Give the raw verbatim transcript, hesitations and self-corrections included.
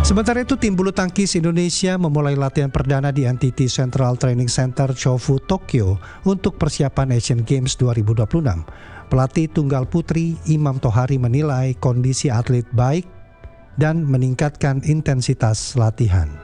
Sementara itu, tim bulu tangkis Indonesia memulai latihan perdana di N T T Central Training Center Chofu, Tokyo untuk persiapan Asian Games dua ribu dua puluh enam. Pelatih tunggal putri Imam Tohari menilai kondisi atlet baik dan meningkatkan intensitas latihan.